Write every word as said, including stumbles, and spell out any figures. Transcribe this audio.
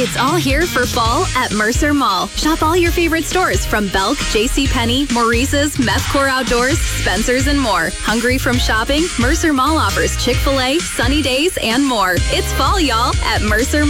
It's all here for fall at Mercer Mall. Shop all your favorite stores from Belk, JCPenney, Maurice's, Methcore Outdoors, Spencer's, and more. Hungry from shopping? Mercer Mall offers Chick-fil-A, sunny days, and more. It's fall, y'all, at Mercer Mall.